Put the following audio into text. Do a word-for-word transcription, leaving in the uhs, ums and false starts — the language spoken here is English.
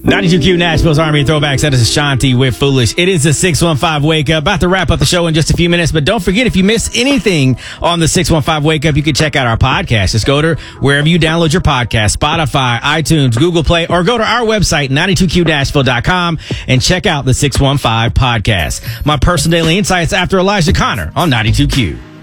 ninety-two Q Nashville's Army Throwbacks. That is Ashanti with Foolish. It is the six one five Wake Up. About to wrap up the show in just a few minutes, but don't forget, if you miss anything on the six one five Wake Up, you can check out our podcast. Just go to wherever you download your podcast, Spotify, iTunes, Google Play, or go to our website, ninety-two Q Nashville dot com, and check out the six one five podcast. My personal daily insights after Elijah Connor on ninety-two Q.